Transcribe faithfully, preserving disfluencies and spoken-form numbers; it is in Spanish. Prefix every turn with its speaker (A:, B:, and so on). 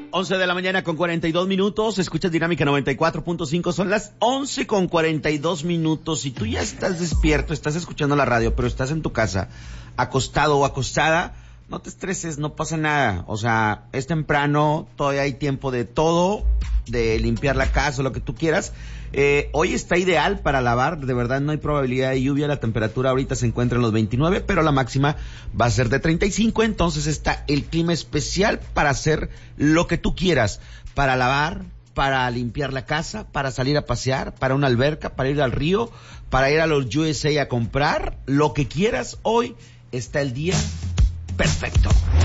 A: once de la mañana con cuarenta y dos minutos, escuchas Dinámica noventa y cuatro punto cinco, son las once con cuarenta y dos minutos. Si tú ya estás despierto, estás escuchando la radio, pero estás en tu casa, acostado o acostada, no te estreses, no pasa nada. O sea, es temprano, todavía hay tiempo de todo, de limpiar la casa o lo que tú quieras. Eh, hoy está ideal para lavar, de verdad no hay probabilidad de lluvia, la temperatura ahorita se encuentra en los veintinueve, pero la máxima va a ser de treinta y cinco, entonces está el clima especial para hacer lo que tú quieras, para lavar, para limpiar la casa, para salir a pasear, para una alberca, para ir al río, para ir a los U S A a comprar, lo que quieras. Hoy está el día perfecto.